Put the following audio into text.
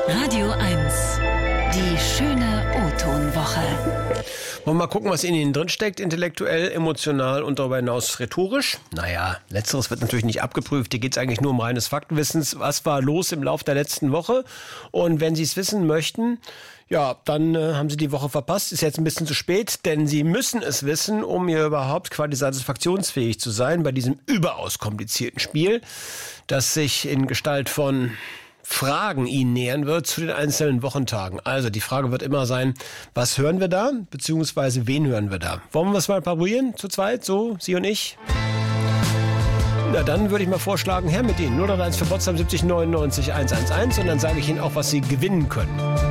Radio 1, die schöne O-Ton-Woche. Wollen wir mal gucken, was in Ihnen drinsteckt, intellektuell, emotional und darüber hinaus rhetorisch? Naja, letzteres wird natürlich nicht abgeprüft. Hier geht es eigentlich nur um reines Faktenwissen. Was war los im Laufe der letzten Woche? Und wenn Sie es wissen möchten, ja, dann haben Sie die Woche verpasst. Ist jetzt ein bisschen zu spät, denn Sie müssen es wissen, um hier überhaupt quasi satisfaktionsfähig zu sein bei diesem überaus komplizierten Spiel, das sich in Gestalt von Fragen Ihnen nähern wird zu den einzelnen Wochentagen. Also die Frage wird immer sein, was hören wir da, beziehungsweise wen hören wir da? Wollen wir es mal probieren, zu zweit, so, Sie und ich? Na, dann würde ich mal vorschlagen, her mit Ihnen. 031 für Potsdam 70 99 111 und dann sage ich Ihnen auch, was Sie gewinnen können.